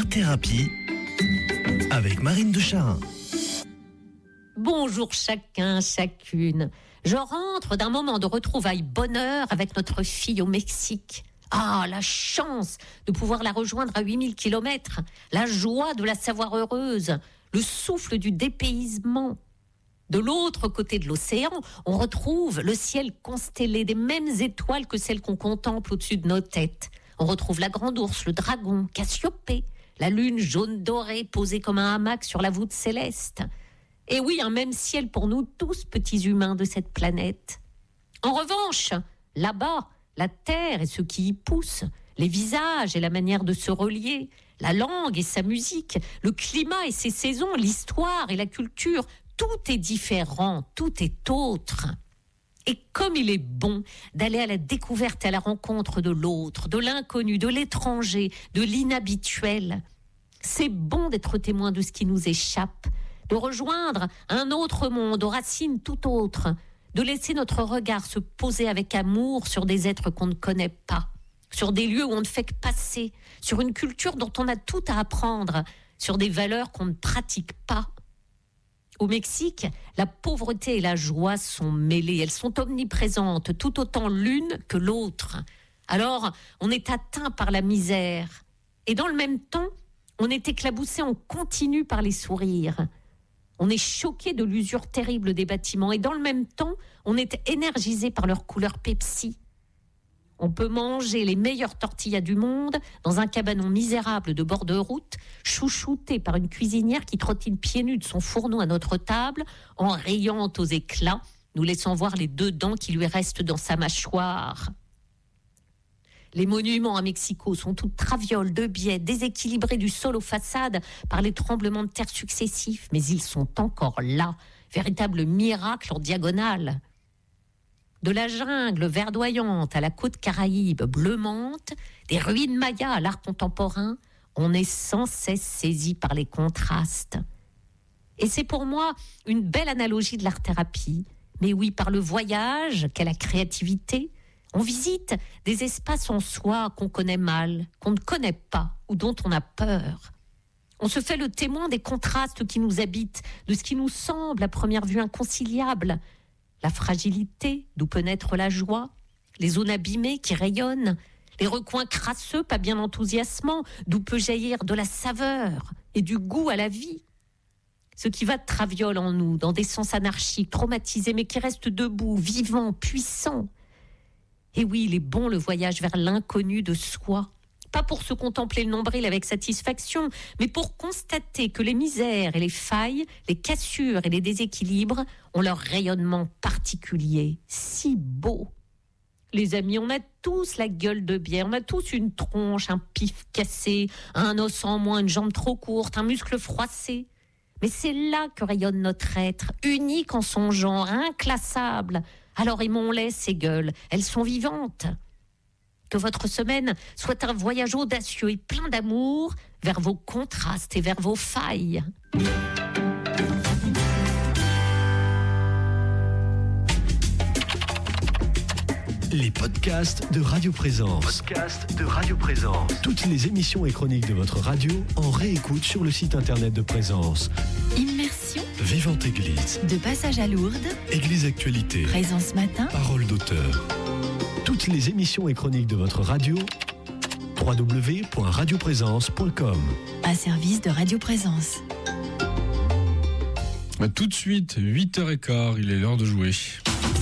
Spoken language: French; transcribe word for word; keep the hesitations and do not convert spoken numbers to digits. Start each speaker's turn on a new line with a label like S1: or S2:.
S1: Art-thérapie avec Marine de Charin.
S2: Bonjour chacun, chacune. Je rentre d'un moment de retrouvailles bonheur avec notre fille au Mexique. Ah, la chance de pouvoir la rejoindre à huit mille kilomètres, la joie de la savoir heureuse, le souffle du dépaysement. De l'autre côté de l'océan, on retrouve le ciel constellé des mêmes étoiles que celles qu'on contemple au-dessus de nos têtes. On retrouve la grande ourse, le dragon, Cassiopée, la lune jaune dorée posée comme un hamac sur la voûte céleste. Et oui, un même ciel pour nous tous, petits humains de cette planète. En revanche, là-bas, la terre et ce qui y pousse, les visages et la manière de se relier, la langue et sa musique, le climat et ses saisons, l'histoire et la culture, tout est différent, tout est autre. Et comme il est bon d'aller à la découverte et à la rencontre de l'autre, de l'inconnu, de l'étranger, de l'inhabituel, c'est bon d'être témoin de ce qui nous échappe, de rejoindre un autre monde aux racines tout autres, de laisser notre regard se poser avec amour sur des êtres qu'on ne connaît pas, sur des lieux où on ne fait que passer, sur une culture dont on a tout à apprendre, sur des valeurs qu'on ne pratique pas. Au Mexique, la pauvreté et la joie sont mêlées, elles sont omniprésentes, tout autant l'une que l'autre. Alors, on est atteint par la misère. Et dans le même temps, on est éclaboussé en continu par les sourires. On est choqué de l'usure terrible des bâtiments et dans le même temps, on est énergisé par leur couleur Pepsi. On peut manger les meilleures tortillas du monde dans un cabanon misérable de bord de route, chouchouté par une cuisinière qui trottine pieds nus de son fourneau à notre table, en riant aux éclats, nous laissant voir les deux dents qui lui restent dans sa mâchoire. Les monuments à Mexico sont toutes travioles de biais, déséquilibrés du sol aux façades par les tremblements de terre successifs, mais ils sont encore là, véritable miracle en diagonale. De la jungle verdoyante à la côte caraïbe bleumente, des ruines mayas à l'art contemporain, on est sans cesse saisi par les contrastes. Et c'est pour moi une belle analogie de l'art-thérapie. Mais oui, par le voyage, qu'est la créativité, on visite des espaces en soi qu'on connaît mal, qu'on ne connaît pas ou dont on a peur. On se fait le témoin des contrastes qui nous habitent, de ce qui nous semble à première vue inconciliable. La fragilité, d'où peut naître la joie, les zones abîmées qui rayonnent, les recoins crasseux, pas bien enthousiasmants, d'où peut jaillir de la saveur et du goût à la vie. Ce qui va de traviole en nous, dans des sens anarchiques, traumatisés, mais qui restent debout, vivants, puissants. Et oui, il est bon le voyage vers l'inconnu de soi. Pas pour se contempler le nombril avec satisfaction, mais pour constater que les misères et les failles, les cassures et les déséquilibres ont leur rayonnement particulier, si beau. Les amis, on a tous la gueule de bière, on a tous une tronche, un pif cassé, un os en moins, une jambe trop courte, un muscle froissé. Mais c'est là que rayonne notre être, unique en son genre, inclassable. Alors aimons-les, ces gueules, elles sont vivantes. Que votre semaine soit un voyage audacieux et plein d'amour vers vos contrastes et vers vos failles.
S1: Les podcasts de Radio Présence.
S3: Podcast de Radio Présence.
S1: Toutes les émissions et chroniques de votre radio en réécoute sur le site internet de Présence.
S4: Immersion.
S1: Vivante Église.
S4: De passage à Lourdes.
S1: Église Actualité.
S4: Présence matin.
S1: Parole d'auteur. Toutes les émissions et chroniques de votre radio, w w w point radio présence point com.
S4: Un service de Radio Présence.
S5: Tout de suite, huit heures quinze, il est l'heure de jouer.